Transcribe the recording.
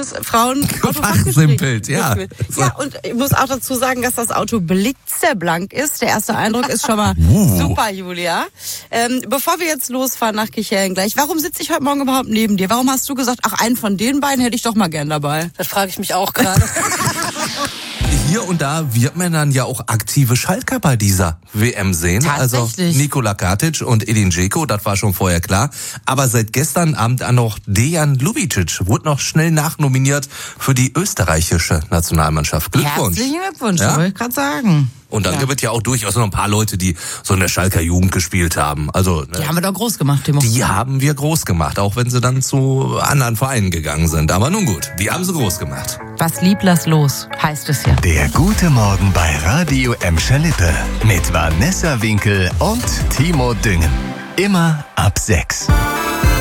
Frauen Fachsimpelt, ja. Ja, und ich muss auch dazu sagen, dass das Auto blitzeblank ist. Der erste Eindruck ist schon mal super, Julia. Bevor wir jetzt losfahren nach Kichellen gleich, warum sitze ich heute Morgen überhaupt neben dir? Warum hast du gesagt, ach, einen von den beiden hätte ich doch mal gern dabei? Das frage ich mich auch gerade. Hier und da wird man dann ja auch aktive Schalker bei dieser WM sehen. Also Nikola Katic und Edin Dzeko, das war schon vorher klar. Aber seit gestern Abend auch noch Dejan Lubicic wurde noch schnell nachnominiert für die österreichische Nationalmannschaft. Glückwunsch. Herzlichen Glückwunsch, wollte ich gerade sagen. Und dann gibt es ja auch durchaus noch ein paar Leute, die so in der Schalker Jugend gespielt haben. Also, die haben wir doch groß gemacht, Timo. Die haben wir groß gemacht, auch wenn sie dann zu anderen Vereinen gegangen sind. Aber nun gut, die haben sie groß gemacht. Was lieb, lass los, heißt es ja. Der gute Morgen bei Radio Emscher Lippe mit Vanessa Winkel und Timo Düngen. Immer ab 6.